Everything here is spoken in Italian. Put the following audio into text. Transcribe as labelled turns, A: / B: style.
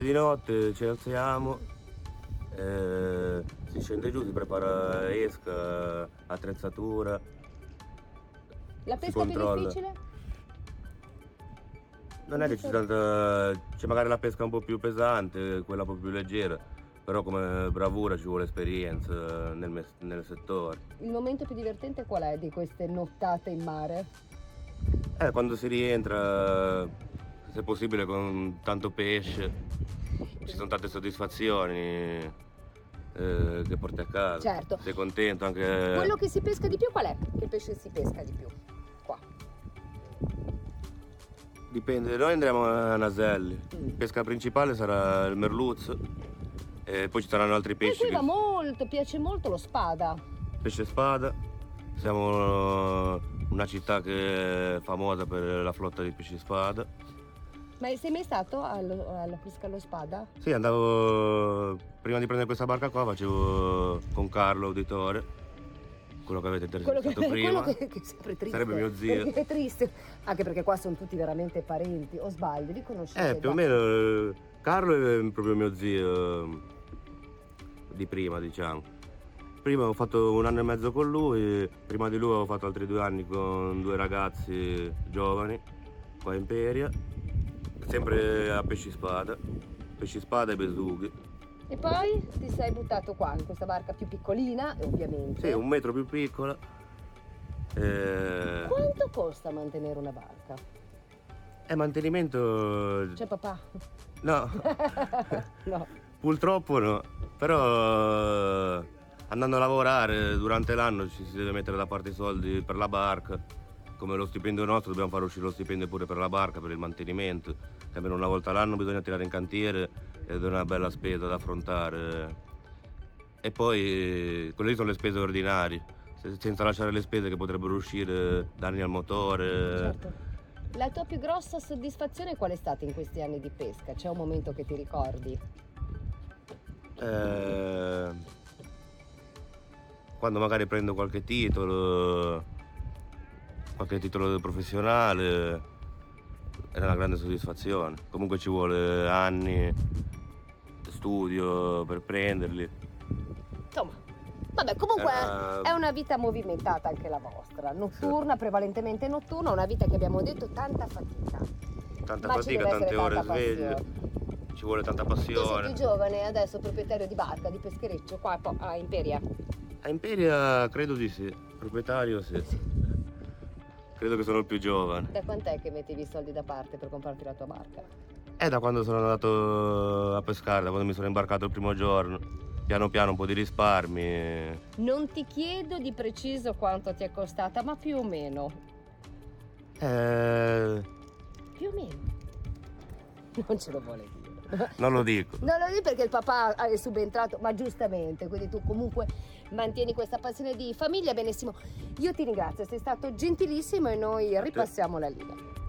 A: Di notte ci alziamo, si scende giù, si prepara esca, attrezzatura,
B: La
A: si
B: pesca più
A: controlla.
B: difficile?
A: Non è che c'è magari la pesca un po' più pesante, quella un po' più leggera, però come bravura ci vuole esperienza nel settore.
B: Il momento più divertente qual è di queste nottate in mare?
A: Quando si rientra, se possibile con tanto pesce, ci sono tante soddisfazioni che porti a casa.
B: Certo.
A: Sei contento anche.
B: Quello che si pesca di più qual è? Che pesce si pesca di più? Qua.
A: Dipende, noi andremo a Naselli. Pesca principale sarà il merluzzo e poi ci saranno altri
B: E
A: pesci.
B: qui va molto, piace molto lo spada.
A: Pesce spada. Siamo una città che è famosa per la flotta di pesci spada.
B: Ma sei mai stato alla pesca allo spada?
A: Sì, andavo prima di prendere questa barca qua, facevo con Carlo Auditore, quello che avete intervistato prima.
B: Quello che è sempre triste.
A: Sarebbe mio zio.
B: Perché è triste, anche perché qua sono tutti veramente parenti, o sbaglio, li conoscete?
A: Più o meno Carlo è proprio mio zio di prima, diciamo. Prima ho fatto 1 anno e mezzo con lui, prima di lui ho fatto altri 2 anni con 2 ragazzi giovani qua in Imperia, sempre a pesci spada e besughi.
B: E poi ti sei buttato qua, in questa barca più piccolina, ovviamente.
A: Sì, 1 metro più piccola.
B: Quanto costa mantenere una barca?
A: Mantenimento.
B: C'è papà?
A: No.
B: No.
A: Purtroppo no. Però andando a lavorare durante l'anno ci si deve mettere da parte i soldi per la barca. Come lo stipendio nostro dobbiamo fare uscire lo stipendio pure per la barca, per il mantenimento. Che almeno una volta all'anno bisogna tirare in cantiere ed è una bella spesa da affrontare. E poi quelle lì sono le spese ordinarie, senza lasciare le spese che potrebbero uscire, danni al motore.
B: Certo. La tua più grossa soddisfazione qual è stata in questi anni di pesca? C'è un momento che ti ricordi?
A: Quando magari prendo qualche titolo professionale, è una grande soddisfazione. Comunque ci vuole anni di studio per prenderli.
B: Insomma, vabbè, comunque è una vita movimentata anche la vostra, notturna, prevalentemente notturna, una vita che abbiamo detto tanta fatica.
A: Tanta
B: Ma
A: fatica, tante ore sveglie, ci vuole tanta
B: Tu sei
A: passione.
B: più giovane, adesso proprietario di barca, di peschereccio, qua a Imperia.
A: A Imperia credo di sì, proprietario sì. Credo che sono il più giovane.
B: Da quant'è che mettevi i soldi da parte per comprarti la tua barca?
A: È da quando sono andato a pescare, da quando mi sono imbarcato il primo giorno. Piano piano un po' di risparmi.
B: Non ti chiedo di preciso quanto ti è costata, ma più o meno. Più o meno. Non ce lo vuole dire.
A: Non lo dico.
B: Non lo dico perché il papà è subentrato, ma giustamente, quindi tu comunque mantieni questa passione di famiglia, benissimo. Io ti ringrazio, sei stato gentilissimo e noi ripassiamo la linea.